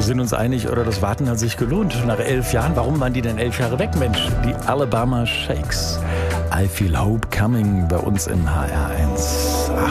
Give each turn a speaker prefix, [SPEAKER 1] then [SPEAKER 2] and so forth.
[SPEAKER 1] sind uns einig, oder das Warten hat sich gelohnt. Nach 11 Jahren, warum waren die denn 11 Jahre weg, Mensch? Die Alabama Shakes. I Feel Hope Coming bei uns im HR1.